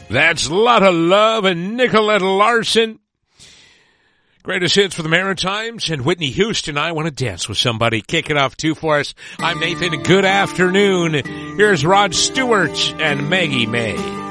That's Lotta Love and Nicolette Larson. Greatest hits for the Maritimes and Whitney Houston. I Want to Dance with Somebody. Kick it off too for us. I'm Nathan. Good afternoon. Here's Rod Stewart and Maggie May.